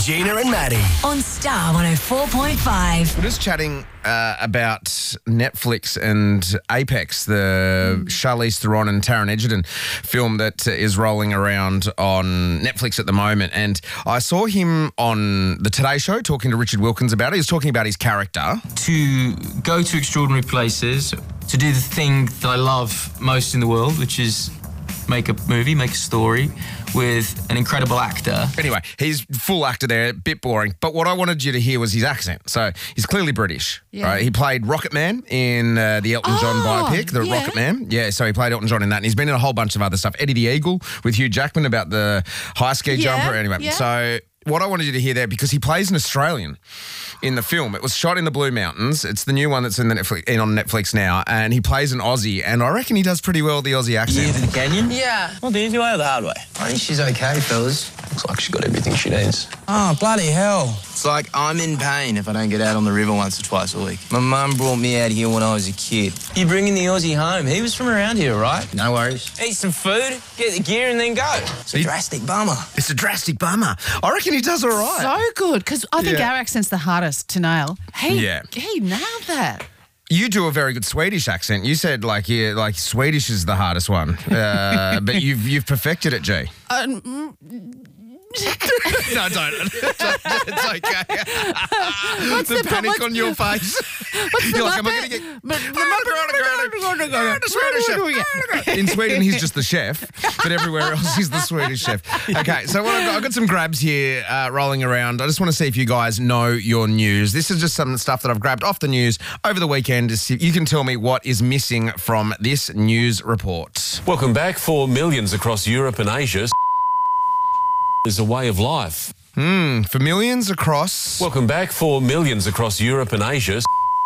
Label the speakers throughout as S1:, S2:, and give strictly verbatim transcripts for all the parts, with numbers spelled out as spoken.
S1: Gina and Maddie.
S2: On Star one oh four point five.
S3: We're just chatting uh, about Netflix and Apex, the mm. Charlize Theron and Taron Egerton film that is rolling around on Netflix at the moment. And I saw him on the Today Show talking to Richard Wilkins about it. He was talking about his character.
S4: To go to extraordinary places, to do the thing that I love most in the world, which is make a movie, make a story with an incredible actor.
S3: Anyway, he's full actor there, a bit boring. But what I wanted you to hear was his accent. So he's clearly British, yeah. right? He played Rocket Man in uh, the Elton John
S5: oh,
S3: biopic, The
S5: yeah.
S3: Rocket Man. Yeah, so he played Elton John in that. And he's been in a whole bunch of other stuff. Eddie the Eagle with Hugh Jackman about the high ski
S5: yeah,
S3: jumper. Anyway,
S5: yeah.
S3: so what I wanted you to hear there, because he plays an Australian in the film. It was shot in the Blue Mountains. It's the new one that's in the Netflix, in on Netflix now, and he plays an Aussie, and I reckon he does pretty well the Aussie accent.
S6: You for the canyon?
S7: Yeah.
S6: Well, the easy way or the hard way?
S7: I think she's okay, fellas.
S6: Looks like she's got everything she needs.
S7: Oh, bloody hell. It's like I'm in pain if I don't get out on the river once or twice a week. My mum brought me out here when I was a kid.
S6: You bringing the Aussie home? He was from around here, right?
S7: No worries.
S6: Eat some food, get the gear, and then go.
S7: It's a drastic bummer.
S3: It's a drastic bummer. I reckon he does all right.
S5: So good, because I think
S3: Yeah.
S5: our accent's the hardest to nail. He,
S3: Yeah.
S5: he nailed that.
S3: You do a very good Swedish accent. You said like yeah, like Swedish is the hardest one, uh, but you've you've perfected it, G.
S5: Um,
S3: No, don't. It's okay.
S5: What's
S3: the,
S5: the
S3: panic
S5: what's,
S3: on your face.
S5: What's the
S3: You're like, am I
S5: Muppet?
S3: going to get...
S5: But the
S3: Swedish chef. In Sweden, he's just the chef, but everywhere else, he's the Swedish chef. Okay, so what I've, got, I've got some grabs here uh, rolling around. I just want to see if you guys know your news. This is just some stuff that I've grabbed off the news over the weekend. To see, you can tell me what is missing from this news report.
S8: Welcome back. For millions across Europe and Asia is a way of life.
S3: Hmm, for millions across...
S8: Welcome back. For millions across Europe and Asia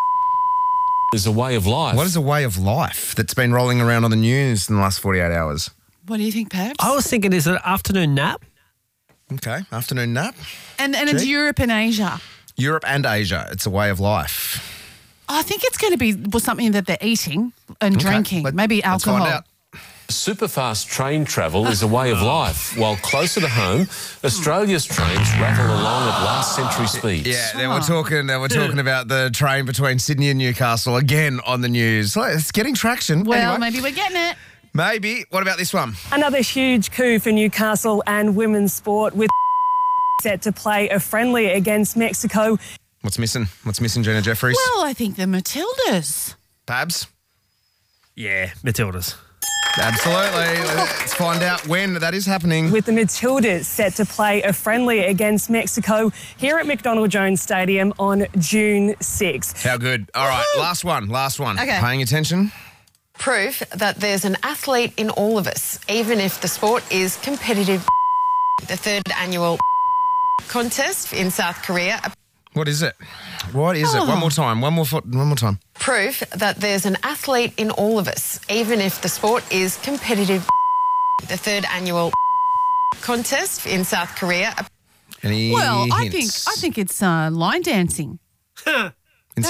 S8: is a way of life.
S3: What is a way of life that's been rolling around on the news in the last forty-eight hours?
S5: What do you think, Pabs?
S9: I was thinking, is it an afternoon nap?
S3: Okay, afternoon nap.
S5: And, and it's
S3: Gee.
S5: Europe and Asia.
S3: Europe and Asia, it's a way of life.
S5: I think it's going to be well, something that they're eating and
S3: Okay,
S5: drinking,
S3: let-
S5: maybe
S3: let's
S5: alcohol.
S3: find out.
S8: Superfast train travel is a way of life. While closer to home, Australia's trains rattle along at last century speeds.
S3: Yeah, they were talking. They were talking about the train between Sydney and Newcastle again on the news. So it's getting traction.
S5: Well,
S3: Anyway,
S5: maybe we're getting it.
S3: maybe. What about this one?
S10: Another huge coup for Newcastle and women's sport, with set to play a friendly against Mexico.
S3: What's missing? What's missing, Gina Jeffries?
S5: Well, I think the Matildas.
S3: Pabs?
S9: Yeah, Matildas.
S3: Absolutely. Let's find out when that is happening.
S10: With the Matildas set to play a friendly against Mexico here at McDonald Jones Stadium on June sixth.
S3: How good. All right, last one, last one.
S5: Okay.
S3: Paying attention?
S11: Proof that there's an athlete in all of us, even if the sport is competitive. The third annual contest in South Korea.
S3: What is it? What is
S5: Oh.
S3: it? One more time. One more fo- One more time.
S11: Proof that there's an athlete in all of us, even if the sport is competitive. The third annual contest in South Korea.
S3: Any
S5: Well, I
S3: hints?
S5: think I think it's uh, line dancing.